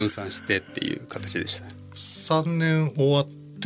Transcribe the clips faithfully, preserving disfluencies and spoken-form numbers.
分散してっていう形でした。 さんねん終わって、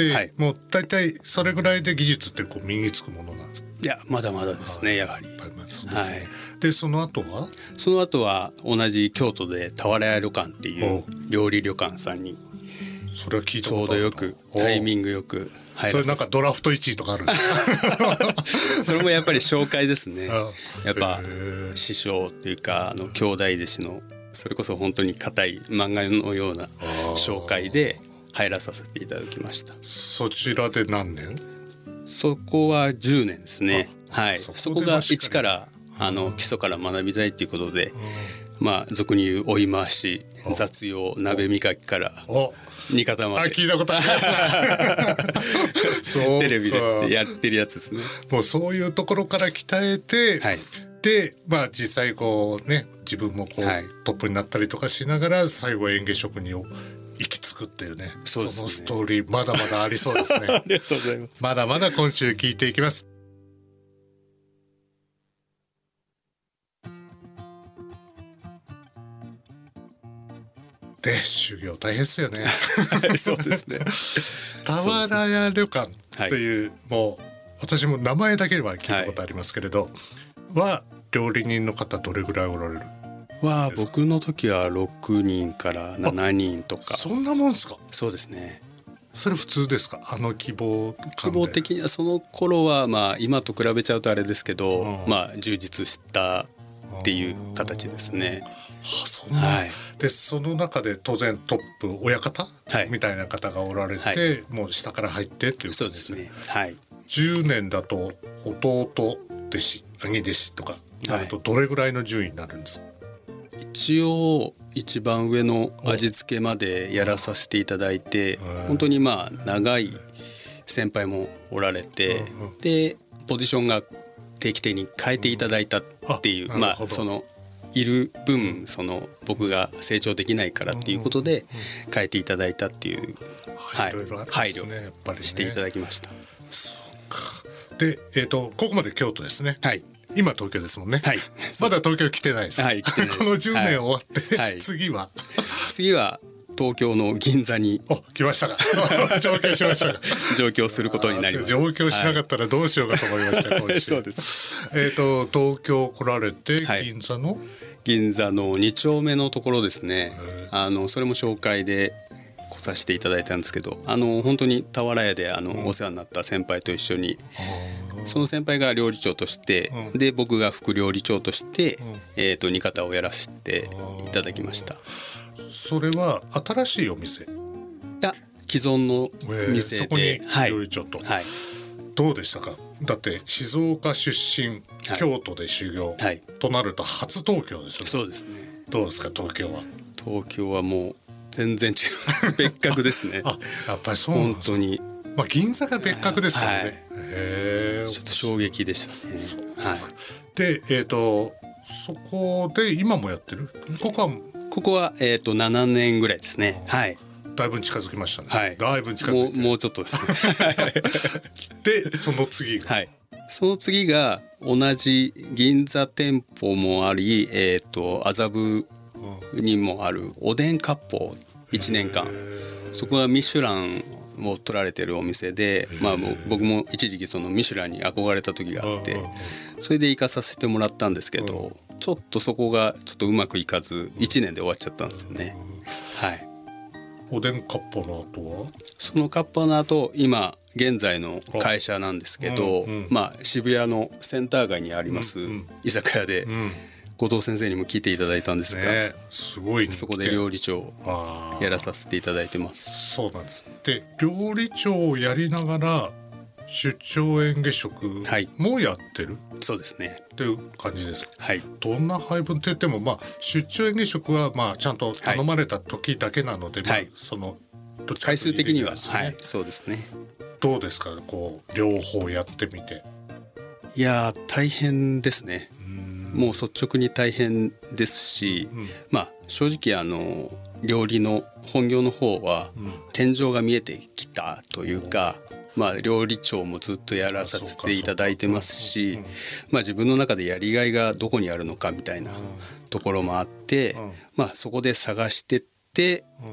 はい、もう大体それぐらいで技術ってこう身につくものなんですか？ いやまだまだですね、やはり。 まあそうですね。はい、でその後はその後は同じ京都で俵屋旅館っていう料理旅館さんにそれは聞いたちょうどよくタイミングよく入らせて、 それなんかドラフトいちいとかあるんですか？ それもやっぱり紹介ですね。やっぱ師匠っていうかあの兄弟弟子のそれこそ本当に固い漫画のような紹介で入らさせていただきました。 そちらで何年？ そこはじゅうねんですね。はい。そ こ, そこが一からあの基礎から学びたいということで、まあ俗に言う追い回し、雑用、鍋磨きから煮方まで。 あ、聞いたことあるやつそうテレビでやってるやつですね。 もうそういうところから鍛えて、 はい、 でまあ実際こうね自分もこう、はい、トップになったりとかしながら最後園芸職人を行き着くっていうね、 そうですね、 そのストーリーまだまだありそうですね。 ありがとうございます。 まだまだ今週聞いていきます。で修行大変ですよね。 そうですね。 俵屋旅館っていう、はい、もう私も名前だけは聞いたことありますけれど、はい、は料理人の方どれぐらいおられる？ は僕の時はろくにんからななにんとか。 そんなもんですか？ そうですね。 それ普通ですか？あの規模感で。 規模的にはその頃はまあ今と比べちゃうとあれですけど、うん、まあ充実したっていう形ですね。 はあ、そんな、はい、でその中で当然トップ親方、はい、みたいな方がおられて、はい、もう下から入ってっていうことですね。 そうですね。はい。 じゅうねんだと弟弟子兄弟子とかなるとどれぐらいの順位になるんですか？ はい、一応一番上の味付けまでやらさせていただいて、本当にまあ長い先輩もおられて、でポジションが定期的に変えていただいたっていう、まあそのいる分その僕が成長できないからっていうことで変えていただいたっていう、はい、配慮していただきました。 そうか。で、えーと、ここまで京都ですね。 はい。 今東京ですもんね。 はい。 まだ東京来てないです。 はい、来てないです。 このじゅうねん終わって、 はい、 次は次は東京の銀座にお来ましたか。上京しましたか。 上京することになります。 上京しなかったらどうしようかと思いました。 はい、そうです。 えっと東京来られて銀座の、はい、 銀座のに丁目のところですね。あのそれも紹介で来させていただいたんですけど、あの本当に俵屋であの、うん、お世話になった先輩と一緒に、その先輩が料理長として、うん、で僕が副料理長として、うん、えーと煮方をやらせていただきました。 それは新しいお店？いや既存の店で、 えー、そこに料理長と、はいはい、どうでしたか？だって静岡出身、はい、京都で修行、はい、となると初東京ですよね。 そうですね。 どうですか東京は？東京はもう全然違う別格ですね。 あ、やっぱりそうなんですか。本当に、まあ、銀座が別格ですからね、はい、 へちょっと衝撃でしたね。 そうはい、で、えーと、そこで今もやってる？ここはここは、えーと、ななねんぐらいですね。はい。 だいぶ近づきましたね。 はい、 だいぶ近づいてもう、もうちょっとですね。 でその次が、 はい、その次が同じ銀座店舗もあり、えーと、麻布にもあるおでん割烹いちねんかん、そこがミシュランを取られてるお店で、まあ、僕も一時期そのミシュランに憧れた時があって、それで行かさせてもらったんですけど、ちょっとそこがちょっとうまくいかずいちねんで終わっちゃったんですよね。はい。 おでん割烹の後は？ その割烹の後今現在の会社なんですけど、うんうん、まあ渋谷のセンター街にあります居酒屋で、うんうん、後藤先生にも聞いていただいたんですが、ね、 すごいそこで料理長をやらさせていただいてます。 そうなんです。で料理長をやりながら出張園芸職もやってる、はい、 そうですねっていう感じですか。 はい、 どんな配分って言っても、まあ、出張園芸職はまあちゃんと頼まれた時だけなので、はい、まあ、そのどっちかというと、回数的には、はい、そうですね。 どうですかこう両方やってみて？ いや大変ですね。もう率直に大変ですし、うん、まあ正直あの料理の本業の方は天井が見えてきたというか、まあ料理長もずっとやらさせていただいてますし、まあ自分の中でやりがいがどこにあるのかみたいなところもあって、まあそこで探してって